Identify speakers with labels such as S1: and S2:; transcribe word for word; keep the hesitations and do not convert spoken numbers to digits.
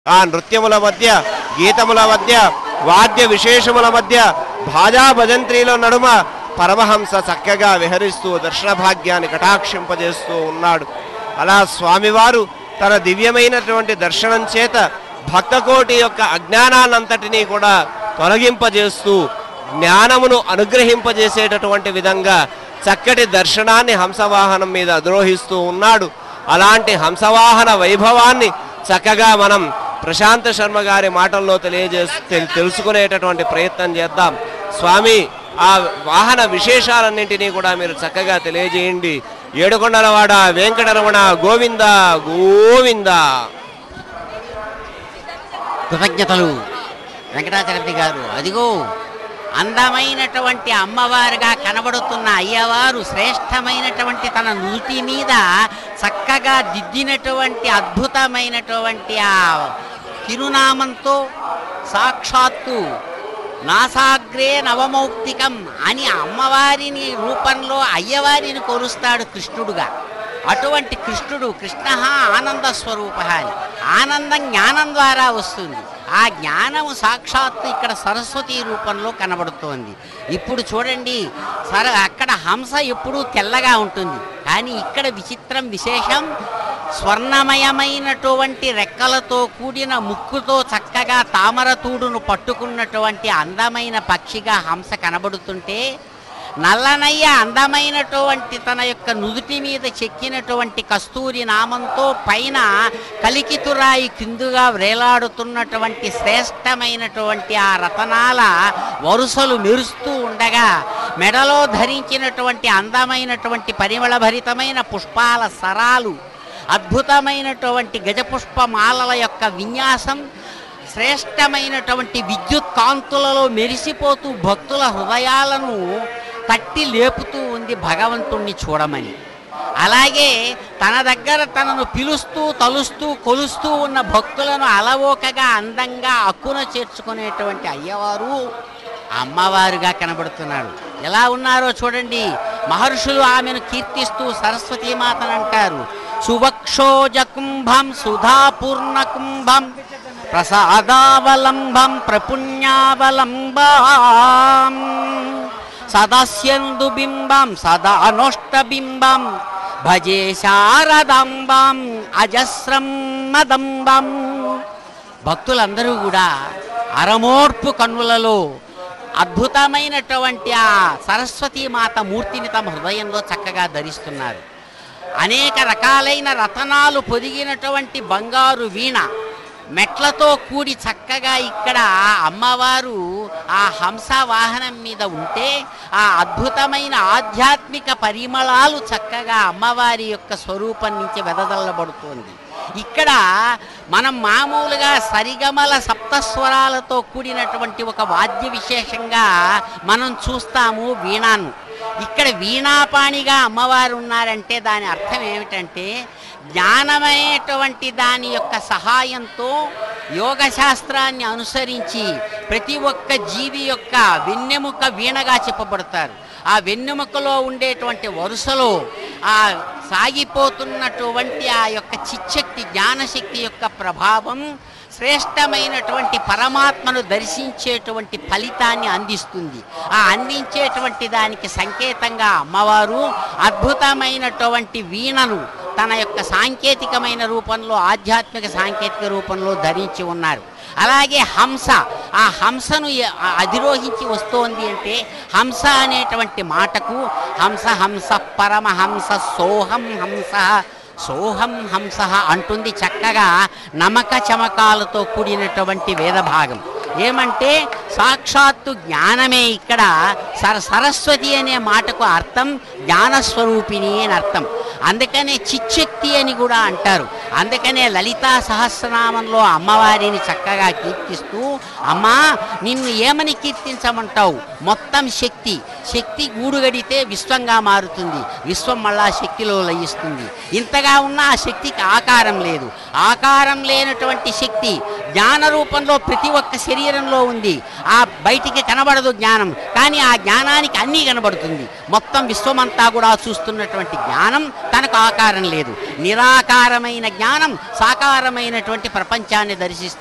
S1: ఆ నృత్యముల మధ్య గీతముల మధ్య వాద్య విశేషముల మధ్య భాజా భజంత్రీల నడుమ పరమహంస చక్కగా విహరిస్తూ దర్శన భాగ్యాన్ని కటాక్షింపజేస్తూ ఉన్నాడు. అలా స్వామివారు తన దివ్యమైనటువంటి దర్శనం చేత భక్తకోటి యొక్క అజ్ఞానాన్నంతటినీ కూడా తొలగింపజేస్తూ జ్ఞానమును అనుగ్రహింపజేసేటటువంటి విధంగా చక్కటి దర్శనాన్ని హంసవాహనం మీద అధిరోహిస్తూ ఉన్నాడు. అలాంటి హంసవాహన వైభవాన్ని చక్కగా మనం ప్రశాంత శర్మ గారి మాటల్లో తెలియజేసు తెలుసుకునేటటువంటి ప్రయత్నం చేద్దాం. స్వామి ఆ వాహన విశేషాలన్నింటినీ కూడా మీరు చక్కగా తెలియజేయండి. ఏడుకొండలవాడ వెంకటరమణ గోవింద గోవింద.
S2: కృతజ్ఞతలు వెంకటాచలపతి గారు. అదిగో అందమైనటువంటి అమ్మవారుగా కనబడుతున్న అయ్యవారు శ్రేష్టమైనటువంటి తన నుటి మీద చక్కగా దిద్దినటువంటి అద్భుతమైనటువంటి ఆ తిరునామంతో సాక్షాత్తు నాసాగ్రే నవమౌక్తికం అని అమ్మవారిని రూపంలో అయ్యవారిని కొలుస్తాడు కృష్ణుడుగా. అటువంటి కృష్ణుడు కృష్ణ ఆనంద స్వరూప అని ఆనందం జ్ఞానం ద్వారా వస్తుంది. ఆ జ్ఞానము సాక్షాత్తు ఇక్కడ సరస్వతి రూపంలో కనబడుతోంది. ఇప్పుడు చూడండి, సర అక్కడ హంస ఎప్పుడూ తెల్లగా ఉంటుంది, కానీ ఇక్కడ విచిత్రం విశేషం, స్వర్ణమయమైనటువంటి రెక్కలతో కూడిన ముక్కుతో చక్కగా తామరతూడును పట్టుకున్నటువంటి అందమైన పక్షిగా హంస కనబడుతుంటే, నల్లనయ్య అందమైనటువంటి తన యొక్క నుదుటి మీద చెక్కినటువంటి కస్తూరి నామంతో పైన కలికితురాయి కిందుగా వ్రేలాడుతున్నటువంటి శ్రేష్టమైనటువంటి ఆ రతనాల వరుసలు మెరుస్తూ ఉండగా, మెడలో ధరించినటువంటి అందమైనటువంటి పరిమళభరితమైన పుష్పాల సరాలు, అద్భుతమైనటువంటి గజపుష్పమాలల యొక్క విన్యాసం, శ్రేష్టమైనటువంటి విద్యుత్ కాంతులలో మెరిసిపోతూ భక్తుల హృదయాలను తట్టి లేపుతూ ఉంది భగవంతుణ్ణి చూడమని. అలాగే తన దగ్గర తనను పిలుస్తూ తలుస్తూ కొలుస్తూ ఉన్న భక్తులను అలవోకగా అందంగా అక్కున చేర్చుకునేటువంటి అయ్యవారు అమ్మవారుగా కనబడుతున్నాడు. ఎలా ఉన్నారో చూడండి. మహర్షులు ఆమెను కీర్తిస్తూ సరస్వతీమాతను అంటారు. సువక్షోజకుంభం సుధాపూర్ణ కుంభం ప్రసాదావలంబం ప్రపుణ్యావలంబం సదాస్యందు బింబం సదానోష్టబింబం భజే శారదాంబం అజస్రం మదంబం. భక్తులందరూ కూడా అరమోర్పు కన్నులలో అద్భుతమైనటువంటి ఆ సరస్వతీమాత మూర్తిని తమ హృదయంలో చక్కగా ధరిస్తున్నారు. అనేక రకాలైన రతనాలు పొదిగినటువంటి బంగారు వీణ మెట్లతో కూడి చక్కగా ఇక్కడ అమ్మవారు ఆ హంస వాహనం మీద ఉంటే ఆ అద్భుతమైన ఆధ్యాత్మిక పరిమళాలు చక్కగా అమ్మవారి యొక్క స్వరూపం నుంచి వెదజల్లబడుతోంది. ఇక్కడ మనం మామూలుగా సరిగమల సప్తస్వరాలతో కూడినటువంటి ఒక వాద్య విశేషంగా మనం చూస్తాము వీణాను. ఇక్కడ వీణాపాణిగా అమ్మవారు ఉన్నారంటే దాని అర్థం ఏమిటంటే, జ్ఞానమైనటువంటి దాని యొక్క సహాయంతో యోగశాస్త్రాన్ని అనుసరించి ప్రతి ఒక్క జీవి యొక్క వెన్నెముక వీణగా చెప్పబడతారు. ఆ వెన్నెముకలో ఉండేటువంటి వరుసలో ఆ సాగిపోతున్నటువంటి ఆ యొక్క చిచ్చక్తి జ్ఞానశక్తి యొక్క ప్రభావం శ్రేష్టమైనటువంటి పరమాత్మను దర్శించేటువంటి ఫలితాన్ని అందిస్తుంది. ఆ అందించేటువంటి దానికి సంకేతంగా అమ్మవారు అద్భుతమైనటువంటి వీణను తన యొక్క సాంకేతికమైన రూపంలో ఆధ్యాత్మిక సాంకేతిక రూపంలో ధరించి ఉన్నారు. అలాగే హంస, ఆ హంసను అధిరోహించి వస్తోంది అంటే హంస అనేటువంటి మాటకు హంస హంస పరమహంస సోహం హంస సోహం హంస అంటుంది చక్కగా నమక చమకాలతో కూడినటువంటి వేదభాగం. ఏమంటే సాక్షాత్తు జ్ఞానమే ఇక్కడ సర సరస్వతి అనే మాటకు అర్థం జ్ఞానస్వరూపిణి అని అర్థం. అందుకనే చిచ్చక్తి అని కూడా అంటారు. అందుకనే లలితా సహస్రనామంలో అమ్మవారిని చక్కగా కీర్తిస్తూ, అమ్మా నిన్ను ఏమని కీర్తించమంటావు? మొత్తం శక్తి, శక్తి గూడుగడితే విశ్వంగా మారుతుంది, విశ్వం మళ్ళా శక్తిలో లయిస్తుంది. ఇంతగా ఉన్న ఆ శక్తికి ఆకారం లేదు. ఆకారం లేనటువంటి శక్తి జ్ఞాన రూపంలో ప్రతి ఒక్క శరీరంలో ఉంది. ఆ బయటికి కనబడదు జ్ఞానం, కానీ ఆ జ్ఞానానికి అన్నీ కనబడుతుంది. మొత్తం విశ్వమంతా కూడా చూస్తున్నటువంటి జ్ఞానం తనకు ఆకారం లేదు. నిరాకారమైన జ్ఞానం సాకారమైనటువంటి ప్రపంచాన్ని దర్శిస్తుంది.